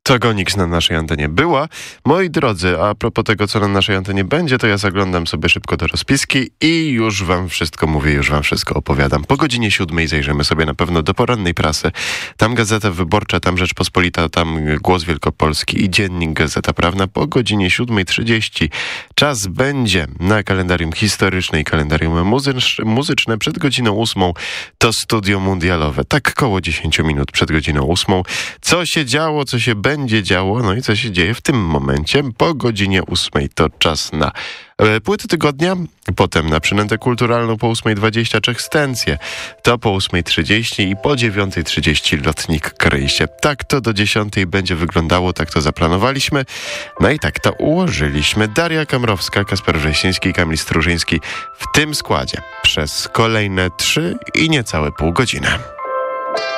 Togonix na naszej antenie była. Moi drodzy, a propos tego, co na naszej antenie będzie, to ja zaglądam sobie szybko do rozpiski i już wam wszystko mówię, już wam wszystko opowiadam. Po godzinie 7 zajrzymy sobie na pewno do porannej prasy. Tam Gazeta Wyborcza, tam Rzeczpospolita, tam Głos Wielkopolski i Dziennik Gazeta Prawna. Po godzinie 7:30 czas będzie na kalendarium historyczne i kalendarium muzyczne. Przed godziną 8 to Studio Mundialowe. Tak koło 10 minut przed godziną 8. Co się działo, co się będzie działo, no i co się dzieje w tym momencie. Po godzinie 8 to czas na płyty tygodnia, potem na przynętę kulturalną po 8:20 Czechstencje, to po 8:30 i po 9:30 Lotnik kryj się. Tak to do 10 będzie wyglądało, tak to zaplanowaliśmy, no i tak to ułożyliśmy. Daria Kamrowska, Kasper Wrzesiński, Kamil Strużyński w tym składzie przez kolejne 3 i niecałe pół godziny.